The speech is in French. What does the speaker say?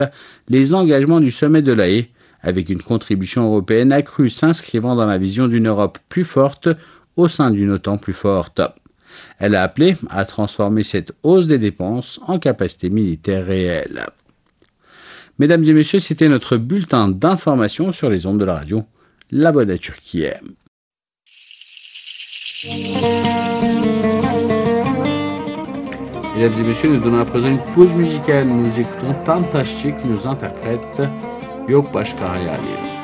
les engagements du sommet de La Haye, avec une contribution européenne accrue s'inscrivant dans la vision d'une Europe plus forte au sein d'une OTAN plus forte. Elle a appelé à transformer cette hausse des dépenses en capacité militaire réelle. Mesdames et messieurs, c'était notre bulletin d'information sur les ondes de la radio La Voix de la Turquie. Mesdames et messieurs, nous donnons à présent une pause musicale. Nous écoutons Tam Taşçı qui nous interprète Yok Başka Hayalim.